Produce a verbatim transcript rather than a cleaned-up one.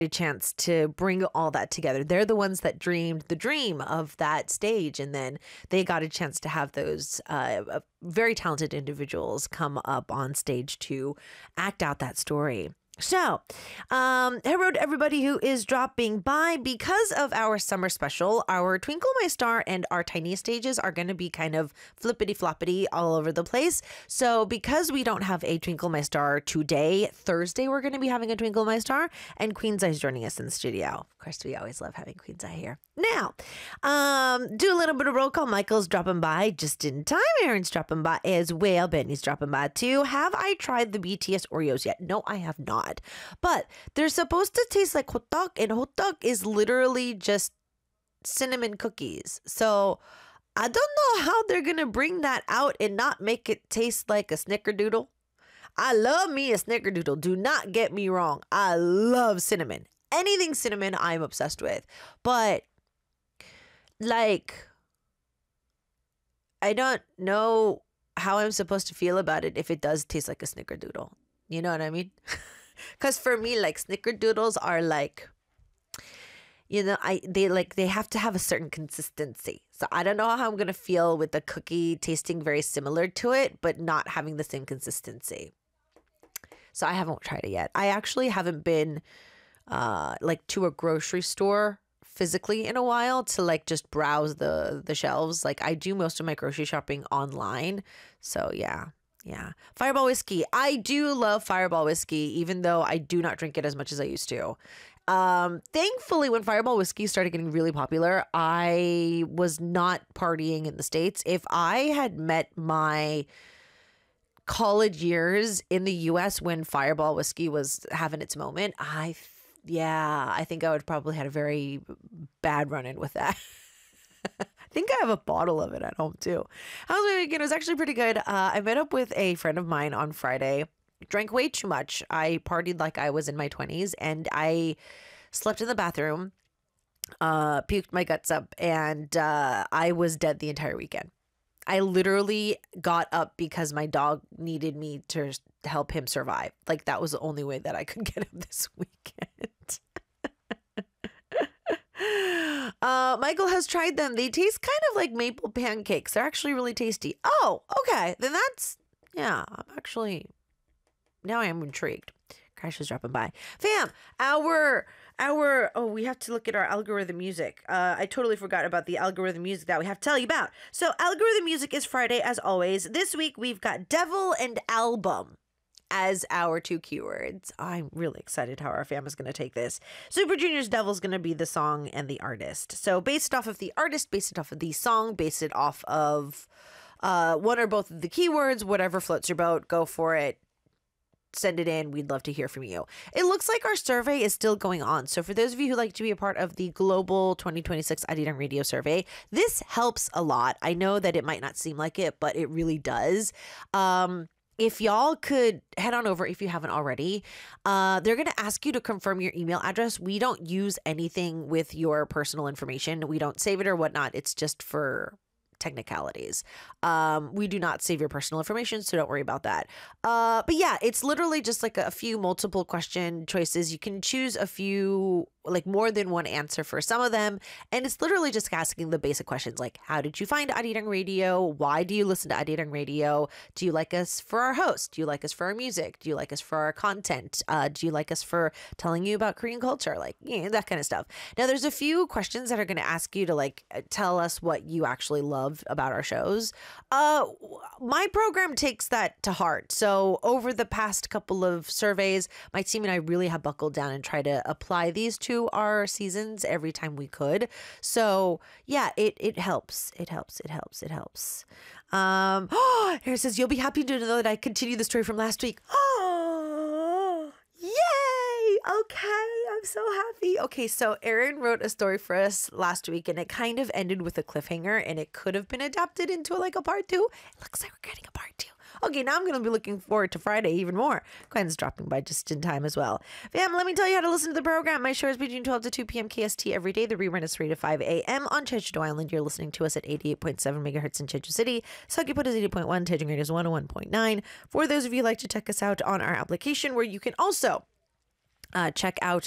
a chance to bring all that together. They're the ones that dreamed the dream of that stage, and then they got a chance to have those uh, uh, very talented individuals come up on stage to act out that story. So, um, hello to everybody who is dropping by. Because of our summer special, our Twinkle My Star and our Tiny stages are going to be kind of flippity floppity all over the place. So, because we don't have a Twinkle My Star today, Thursday, we're going to be having a Twinkle My Star, and Queen's Eye is joining us in the studio. Of course, we always love having Queen's Eye here. Now, um, do a little bit of roll call. Michael's dropping by just in time. Aaron's dropping by as well. Benny's dropping by too. Have I tried the B T S Oreos yet? No, I have not. But they're supposed to taste like hotak, and hotak is literally just cinnamon cookies. So I don't know how they're going to bring that out and not make it taste like a snickerdoodle. I love me a snickerdoodle. Do not get me wrong. I love cinnamon. Anything cinnamon, I'm obsessed with. But like, I don't know how I'm supposed to feel about it if it does taste like a snickerdoodle. You know what I mean? Because for me, like, snickerdoodles are like, you know, I they like they have to have a certain consistency. So I don't know how I'm gonna feel with the cookie tasting very similar to it, but not having the same consistency. So I haven't tried it yet. I actually haven't been uh like to a grocery store physically in a while to like just browse the the shelves. Like, I do most of my grocery shopping online. So yeah. Yeah. Fireball whiskey. I do love Fireball whiskey, even though I do not drink it as much as I used to. Um, thankfully, when Fireball whiskey started getting really popular, I was not partying in the States. If I had met my college years in the U S when Fireball whiskey was having its moment, I, yeah, I think I would probably had a very bad run-in with that. I think I have a bottle of it at home too. How was my weekend? It was actually pretty good. Uh, I met up with a friend of mine on Friday. Drank way too much. I partied like I was in my twenties, and I slept in the bathroom, uh, puked my guts up, and uh, I was dead the entire weekend. I literally got up because my dog needed me to help him survive. Like, that was the only way that I could get him this weekend. Uh, Michael has tried them. They taste kind of like maple pancakes. They're actually really tasty. Oh, okay. Then that's, yeah, I'm actually, now I am intrigued. Crash is dropping by. Fam, our, our, oh, we have to look at our algorithm music. Uh, I totally forgot about the algorithm music that we have to tell you about. So algorithm music is Friday, as always. This week, we've got Devil and Album as our two keywords. I'm really excited how our fam is going to take this. Super Junior's Devil is going to be the song and the artist. So based off of the artist, based it off of the song, based it off of uh, one or both of the keywords, whatever floats your boat, go for it. Send it in. We'd love to hear from you. It looks like our survey is still going on. So for those of you who like to be a part of the global twenty twenty-six Arirang Radio survey, this helps a lot. I know that it might not seem like it, but it really does. Um, If y'all could head on over, if you haven't already, uh, they're going to ask you to confirm your email address. We don't use anything with your personal information. We don't save it or whatnot. It's just for technicalities. Um, we do not save your personal information, so don't worry about that. Uh, but yeah, it's literally just like a, a few multiple question choices. You can choose a few, like more than one answer for some of them. And it's literally just asking the basic questions like, how did you find Arirang Radio? Why do you listen to Arirang Radio? Do you like us for our host? Do you like us for our music? Do you like us for our content? Uh, do you like us for telling you about Korean culture? Like, you know, that kind of stuff. Now, there's a few questions that are going to ask you to like tell us what you actually love about our shows. Uh, my program takes that to heart. So over the past couple of surveys, my team and I really have buckled down and try to apply these to our seasons every time we could. So yeah, it it helps. It helps. It helps. It helps. Um, oh, here it says, you'll be happy to know that I continue the story from last week. Oh, yay! Okay, I'm so happy. Okay, so Aaron wrote a story for us last week, and it kind of ended with a cliffhanger, and it could have been adapted into like a part two. It looks like we're getting a part two. Okay, now I'm going to be looking forward to Friday even more. Gwen's dropping by just in time as well. Fam, let me tell you how to listen to the program. My show is between twelve to two p.m. K S T every day. The rerun is three to five a.m. on Jeju Island. You're listening to us at eighty-eight point seven megahertz in Jeju City. Sakiput is eighty point one. Tejung Radio is one oh one point nine. For those of you who like to check us out on our application, where you can also Uh, check out